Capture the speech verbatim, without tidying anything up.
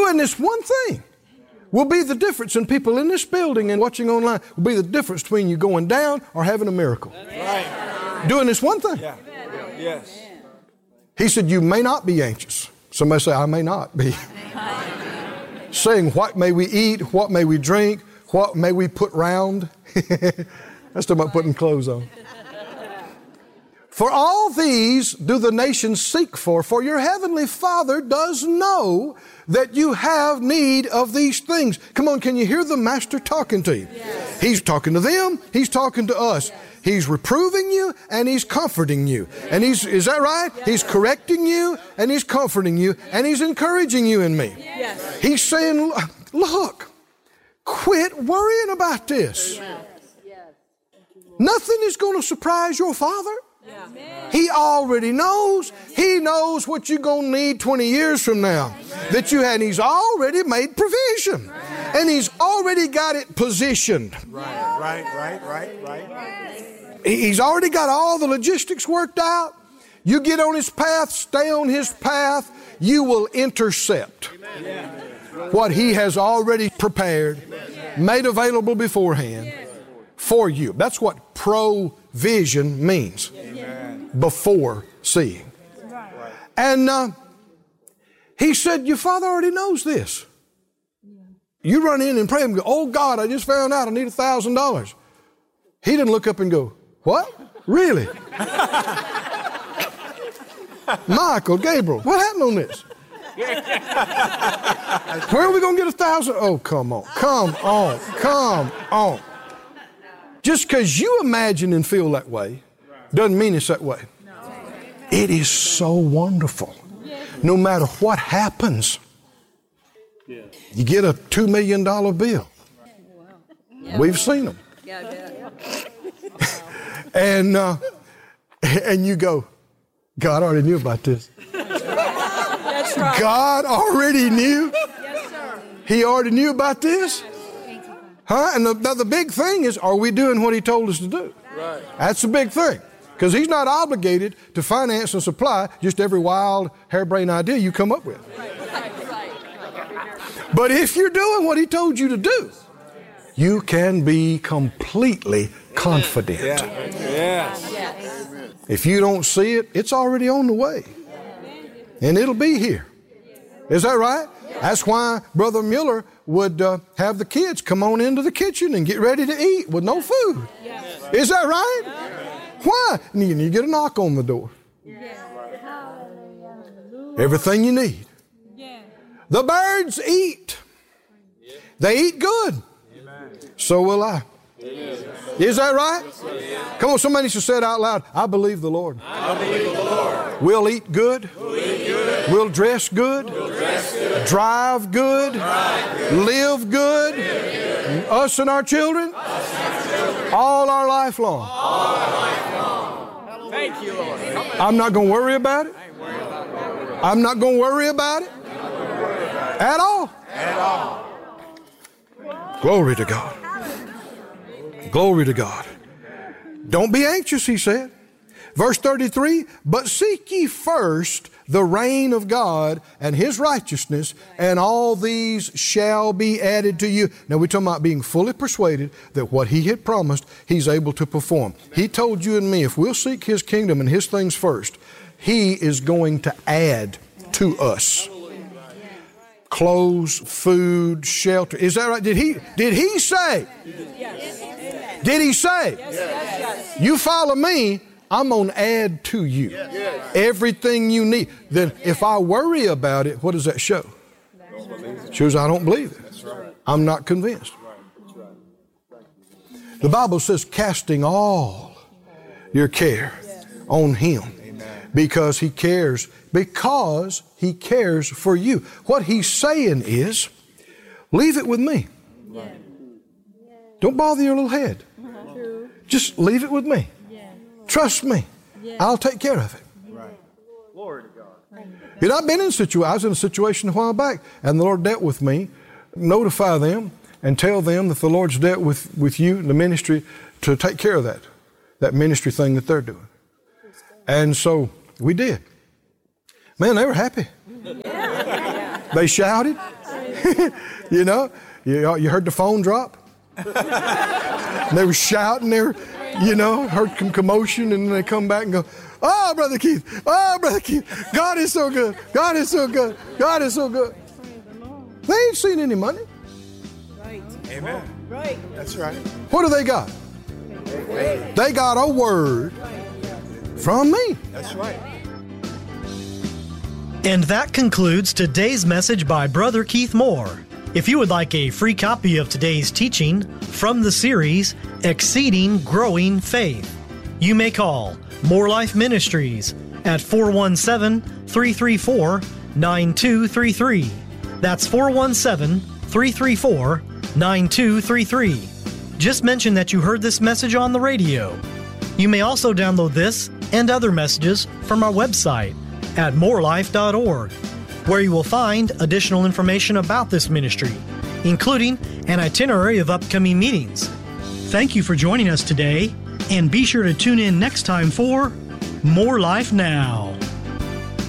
Doing this one thing will be the difference in people in this building and watching online. Will be the difference between you going down or having a miracle. Right. Doing this one thing. Yeah. Yes. He said, you may not be anxious. Somebody say, I may not be. Saying, what may we eat? What may we drink? What may we put round? That's about putting clothes on. For all these do the nations seek for, for your heavenly Father does know that you have need of these things. Come on, can you hear the Master talking to you? Yes. He's talking to them, He's talking to us. Yes. He's reproving you and He's comforting you. Yes. And He's, is that right? Yes. He's correcting you and He's comforting you and He's encouraging you and me. Yes. He's saying, look, quit worrying about this. Yes. Nothing is going to surprise your Father. Yeah. He already knows. He knows what you're going to need twenty years from now. That you had. He's already made provision. And He's already got it positioned. Right, right, right, right, right. He's already got all the logistics worked out. You get on His path, stay on His path, you will intercept what He has already prepared, made available beforehand for you. That's what provision means. Before seeing. And uh, He said, your Father already knows this. You run in and pray and go, oh God, I just found out I need a thousand dollars. He didn't look up and go, what? Really? Michael, Gabriel, what happened on this? Where are we going to get a thousand? Oh, come on, come on, come on. Just because you imagine and feel that way doesn't mean it's that way. It is so wonderful. No matter what happens, you get a two million dollars bill. We've seen them. and, uh, and you go, God already knew about this. That's right. God already knew. Yes, sir. He already knew about this. Huh? And the, the, the big thing is, are we doing what He told us to do? Right. That's the big thing. Because He's not obligated to finance and supply just every wild, harebrained idea you come up with. Right, right, right. But if you're doing what He told you to do, you can be completely confident. Yeah. Yes. Yes. If you don't see it, it's already on the way. And it'll be here. Is that right? That's why Brother Mueller would uh, have the kids come on into the kitchen and get ready to eat with no food. Is that right? Why? You, you get a knock on the door. Everything you need. The birds eat. They eat good. So will I. Is that right? Come on, somebody should say it out loud. I believe the Lord. I believe the Lord. We'll eat good. We'll eat good. We'll dress good. We'll dress good. Drive good. Drive good. Live good. Live good. Us and our children. Us and our children. All our life long. All our life long. Thank you, Lord. I'm not going to worry about it. I'm not going to worry about it. At all. At all. Glory to God. Glory to God. Don't be anxious, He said. Verse thirty-three, but seek ye first the reign of God and His righteousness, and all these shall be added to you. Now we're talking about being fully persuaded that what He had promised, He's able to perform. He told you and me, if we'll seek His kingdom and His things first, He is going to add to us. Clothes, food, shelter. Is that right? Did He, did he say? Yes. Did He say? Yes, yes, yes. You follow me, I'm going to add to you Yes. everything you need. Then if I worry about it, what does that show? Shows I don't believe it. I'm not convinced. The Bible says casting all your care on Him because He cares, because He cares for you. What He's saying is, leave it with me. Don't bother your little head. Just leave it with me. Trust me. I'll take care of it. Glory to God. You know, I've been in a situation, I was in a situation a while back, and the Lord dealt with me. Notify them and tell them that the Lord's dealt with, with you, the ministry, to take care of that, that ministry thing that they're doing. And so we did. Man, they were happy. They shouted. You know, you, you heard the phone drop? They were shouting, they were, you know, heard some commotion, and then they come back and go, oh, Brother Keith, oh, Brother Keith, God is so good, God is so good, God is so good. They ain't seen any money. Right. Amen. Right. That's right. What do they got? They got a word from me. That's right. And that concludes today's message by Brother Keith Moore. If you would like a free copy of today's teaching from the series, Exceeding Growing Faith, you may call More Life Ministries at four one seven, three three four, nine two three three. That's four one seven, three three four, nine two three three. Just mention that you heard this message on the radio. You may also download this and other messages from our website at more life dot org, where you will find additional information about this ministry, including an itinerary of upcoming meetings. Thank you for joining us today, and be sure to tune in next time for More Life Now.